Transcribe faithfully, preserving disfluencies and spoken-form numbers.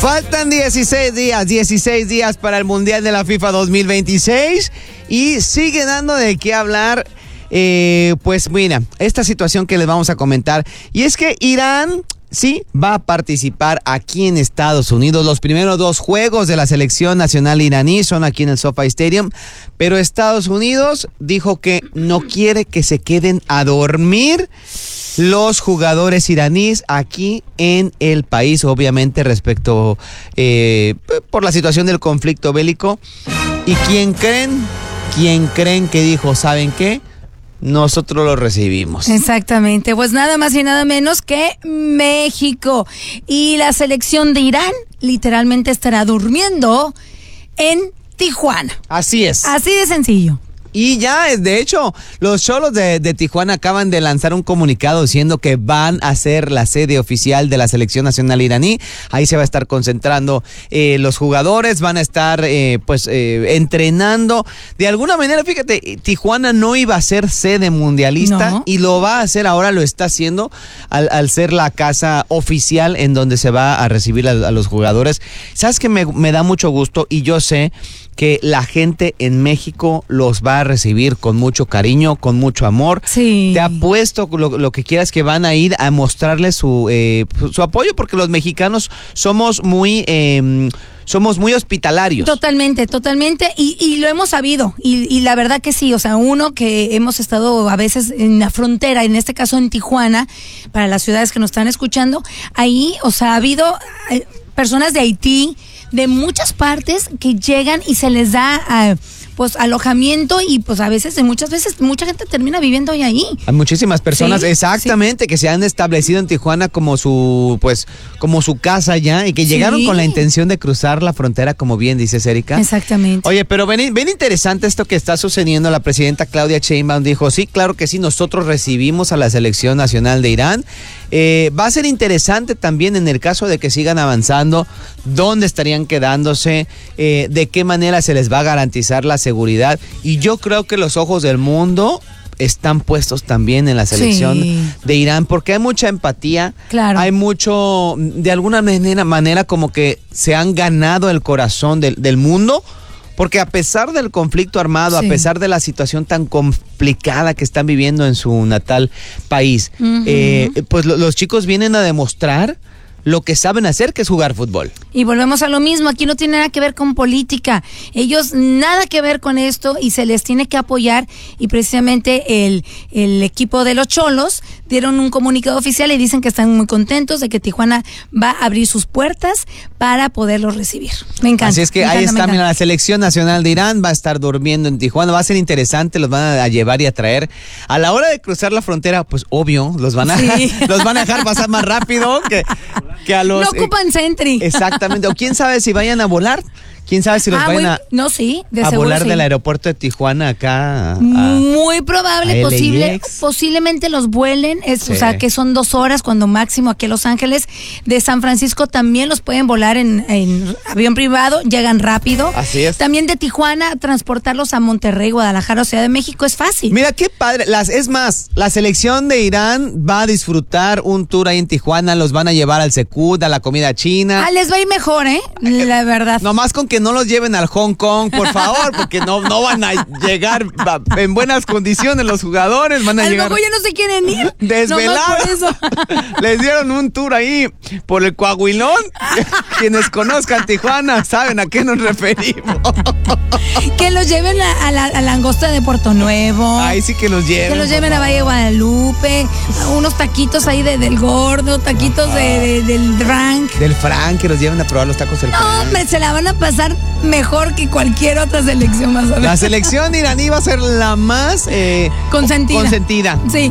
Faltan dieciséis días, dieciséis días para el Mundial de la FIFA dos mil veintiséis y sigue dando de qué hablar. Eh, pues mira, esta situación que les vamos a comentar, y es que Irán sí va a participar aquí en Estados Unidos. Los primeros dos juegos de la selección nacional iraní son aquí en el SoFi Stadium, pero Estados Unidos dijo que no quiere que se queden a dormir los jugadores iraníes aquí en el país, obviamente respecto eh, por la situación del conflicto bélico. ¿Y quién creen? ¿Quién creen que dijo, ¿saben qué? Nosotros lo recibimos. Exactamente, pues nada más y nada menos que México. Y la selección de Irán literalmente estará durmiendo en Tijuana. Así es. Así de sencillo. Y ya, de hecho, los Xolos de, de Tijuana acaban de lanzar un comunicado diciendo que van a ser la sede oficial de la selección nacional iraní. Ahí se va a estar concentrando eh, los jugadores, van a estar eh, pues eh, entrenando. De alguna manera, fíjate, Tijuana no iba a ser sede mundialista, no, y lo va a hacer ahora, lo está haciendo al, al ser la casa oficial en donde se va a recibir a, a los jugadores. ¿Sabes qué? Me, me da mucho gusto, y yo sé que la gente en México los va a recibir con mucho cariño, con mucho amor. Sí. Te apuesto lo, lo que quieras que van a ir a mostrarles su, eh, su apoyo, porque los mexicanos somos muy... Eh, Somos muy hospitalarios. Totalmente, totalmente, y, y lo hemos sabido, y, y la verdad que sí, o sea, uno que hemos estado a veces en la frontera, en este caso en Tijuana, para las ciudades que nos están escuchando, ahí, o sea, ha habido eh, personas de Haití, de muchas partes que llegan y se les da uh, pues alojamiento, y pues a veces, muchas veces, mucha gente termina viviendo hoy ahí. Hay muchísimas personas, sí, exactamente, sí, que se han establecido en Tijuana como su, pues, como su casa ya, y que llegaron sí. con la intención de cruzar la frontera, como bien dices, Erika. Exactamente. Oye, pero ven, ven interesante esto que está sucediendo. La presidenta Claudia Sheinbaum dijo, sí, claro que sí, nosotros recibimos a la selección nacional de Irán. Eh, va a ser interesante también en el caso de que sigan avanzando, dónde estarían quedándose, eh, de qué manera se les va a garantizar la seguridad, y yo creo que los ojos del mundo están puestos también en la selección sí. de Irán, porque hay mucha empatía, claro. hay mucho, de alguna manera, manera como que se han ganado el corazón del, del mundo, porque a pesar del conflicto armado, sí. a pesar de la situación tan complicada que están viviendo en su natal país, uh-huh. eh, pues lo, los chicos vienen a demostrar lo que saben hacer, que es jugar fútbol. Y volvemos a lo mismo, aquí no tiene nada que ver con política, ellos nada que ver con esto, y se les tiene que apoyar, y precisamente el, el equipo de los Xolos dieron un comunicado oficial y dicen que están muy contentos de que Tijuana va a abrir sus puertas para poderlos recibir. Me encanta. Así es que encanta, ahí está, mira, la selección nacional de Irán va a estar durmiendo en Tijuana, va a ser interesante, los van a llevar y a traer. A la hora de cruzar la frontera, pues obvio, los van a, sí. los van a dejar pasar más rápido que... que a los, no ocupan Sentry. Eh, exactamente, o quién sabe si vayan a volar. ¿Quién sabe si los ah, vayan muy, a, no, sí, de a seguro, volar sí. del aeropuerto de Tijuana acá? A, muy probable, a posible, posiblemente los vuelen, es, sí. o sea, que son dos horas cuando máximo aquí a Los Ángeles. De San Francisco también los pueden volar en, en avión privado, llegan rápido. Así es. También de Tijuana, transportarlos a Monterrey, Guadalajara o Ciudad de México es fácil. Mira, qué padre. Las, es más, la selección de Irán va a disfrutar un tour ahí en Tijuana, los van a llevar al Secud, a la comida china. Ah, les va a ir mejor, ¿eh? La verdad. Nomás con que no los lleven al Hong Kong, por favor, porque no, no van a llegar en buenas condiciones los jugadores, van a, a llegar... A lo mejor ya no se quieren ir. Desvelados. Les dieron un tour ahí por el Coahuilón. Quienes conozcan Tijuana saben a qué nos referimos. Que los lleven a, a, la, a la Angosta de Puerto Nuevo. Ahí sí que los lleven. Que los lleven a Valle de Guadalupe, a unos taquitos ahí de, del gordo, taquitos de, de, del Frank. Del Frank, que los lleven a probar los tacos del Frank. No, hombre, se la van a pasar mejor que cualquier otra selección más. La selección iraní va a ser la más eh, consentida. consentida. Sí.